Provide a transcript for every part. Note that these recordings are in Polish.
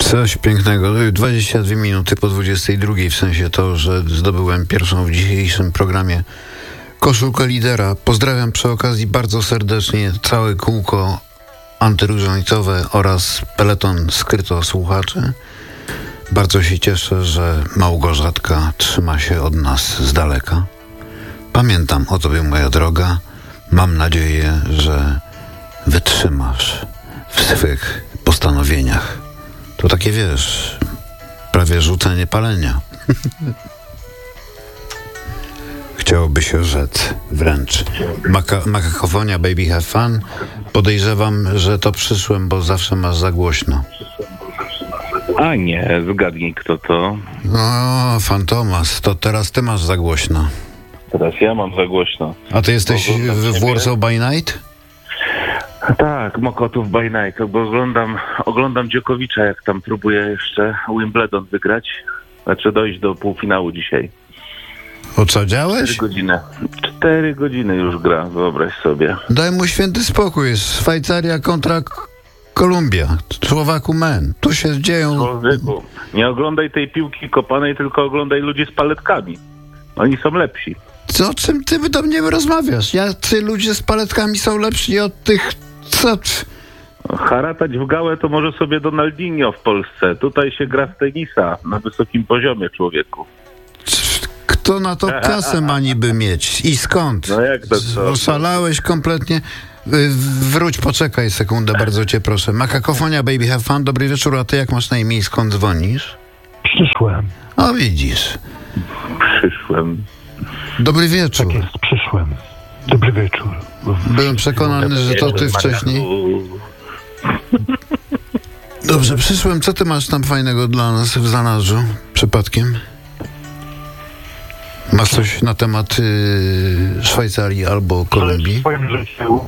Coś pięknego. 22 minuty po 22, w sensie to, że zdobyłem pierwszą w dzisiejszym programie koszulkę lidera. Pozdrawiam przy okazji bardzo serdecznie całe kółko antyróżanicowe oraz peleton skryto słuchaczy. Bardzo się cieszę, że Małgorzatka trzyma się od nas z daleka. Pamiętam o tobie, moja droga. Mam nadzieję, że wytrzymasz w swych postanowieniach. To takie, wiesz, prawie rzucenie palenia. Chciałoby się rzec wręcz. Makakofonia, baby have fun. Podejrzewam, że to przyszłem, bo zawsze masz za głośno. A nie, zgadnij kto to. No, Fantomas, to teraz ty masz za głośno. Teraz ja mam za głośno. A ty jesteś w Warsaw by Night? Tak, Mokotów by Night, bo oglądam Dziokowicza, jak tam próbuje jeszcze Wimbledon wygrać. Znaczy dojść do półfinału dzisiaj. Oczadziałeś? 4 godziny już gra, wyobraź sobie. Daj mu święty spokój, jest Szwajcaria kontra Kolumbia. Człowieku men, tu się dzieją... Człowieku, nie oglądaj tej piłki kopanej, tylko oglądaj ludzi z paletkami. Oni są lepsi. Co, o czym ty do mnie rozmawiasz? Jacy ludzie z paletkami są lepsi od tych... Co? Haratać w gałę to może sobie Donaldinho w Polsce. Tutaj się gra z tenisa na wysokim poziomie, człowieku. Kto na to kasę ma niby mieć? I skąd? No jak to co? Oszalałeś kompletnie. Wróć, poczekaj sekundę, bardzo cię proszę. Makakofonia, baby have fun, dobry wieczór, a ty jak masz na imię i skąd dzwonisz? Przyszłem. O, widzisz. Przyszłem. Dobry wieczór. Tak jest, przyszłem. Dobry wieczór. Byłem przekonany, że to ty wcześniej. Dobrze, przyszłem. Co ty masz tam fajnego dla nas w zanadrzu? Przypadkiem? Masz coś na temat Szwajcarii albo Kolumbii? W swoim życiu...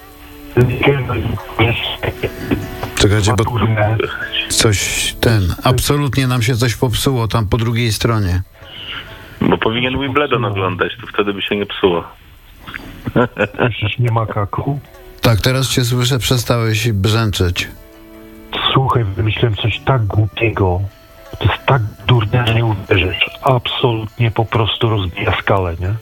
Czekajcie, bo coś absolutnie nam się coś popsuło tam po drugiej stronie. Bo powinien Wimbledon oglądać, to wtedy by się nie psuło. Przecież nie makaku. Tak, teraz cię słyszę, przestałeś brzęczeć. Słuchaj, wymyśliłem coś tak głupiego. To jest tak durne, że nie uwierzysz. Absolutnie po prostu rozbija skalę, nie?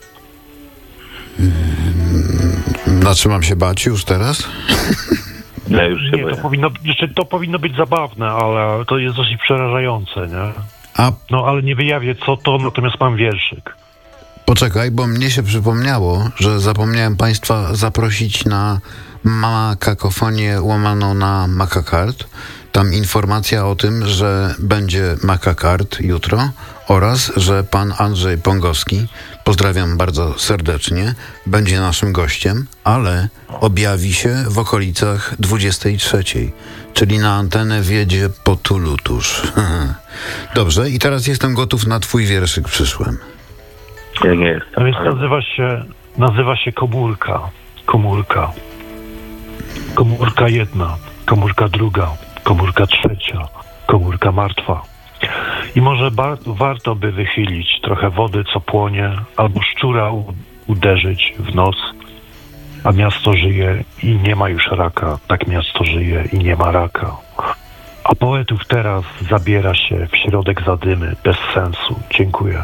Na czym mam się bać już teraz? Ja już się Nie, boję. to powinno być zabawne, ale to jest dosyć przerażające, nie? No, ale nie wyjawię co to, natomiast mam wierszyk. Poczekaj, bo mnie się przypomniało, że zapomniałem państwa zaprosić na Makakofonię łamaną na Makakart. Tam informacja o tym, że będzie Makakart jutro oraz, że pan Andrzej Pongowski, pozdrawiam bardzo serdecznie, będzie naszym gościem, ale objawi się w okolicach 23, czyli na antenę wjedzie po Tulu tuż. Dobrze, i teraz jestem gotów na twój wierszyk, przyszłem. Ja nie jestem. A więc nazywa się komórka. Komórka. Komórka jedna, komórka druga, komórka trzecia, komórka martwa. I może warto by wychylić trochę wody, co płonie, albo szczura uderzyć w nos, a miasto żyje i nie ma już raka, tak miasto żyje i nie ma raka. A poetów teraz zabiera się w środek zadymy, bez sensu. Dziękuję.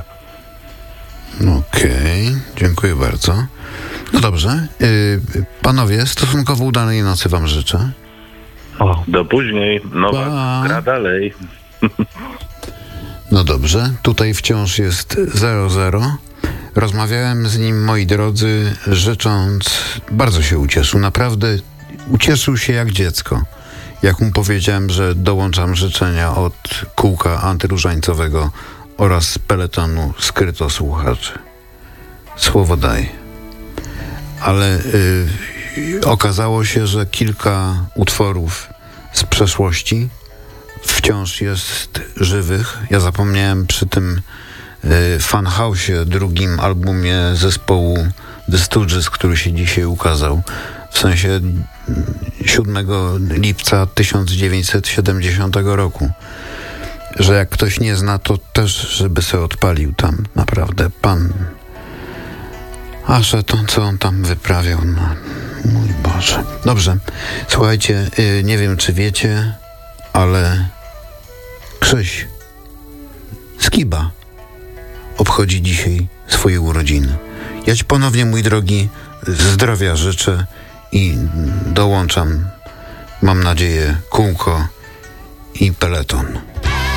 Okej, dziękuję bardzo. No dobrze, panowie, stosunkowo udanej nocy wam życzę. Do później, nowa gra dalej. No dobrze, tutaj wciąż jest 00. Rozmawiałem z nim, moi drodzy, życząc, bardzo się ucieszył, naprawdę ucieszył się jak dziecko. Jak mu powiedziałem, że dołączam życzenia od kółka antyróżańcowego oraz peletonu skryto słuchaczy. Słowo daj. Ale okazało się, że kilka utworów z przeszłości wciąż jest żywych. Ja zapomniałem przy tym Funhouse'ie, drugim albumie zespołu The Stooges, który się dzisiaj ukazał. W sensie 7 lipca 1970 roku. Że jak ktoś nie zna, to też, żeby sobie odpalił tam naprawdę pan. Aże to, co on tam wyprawiał, no mój Boże. Dobrze, słuchajcie, nie wiem, czy wiecie, ale Krzyś Skiba obchodzi dzisiaj swoje urodziny. Ja ci ponownie, mój drogi, zdrowia życzę i dołączam, mam nadzieję, kółko i peleton.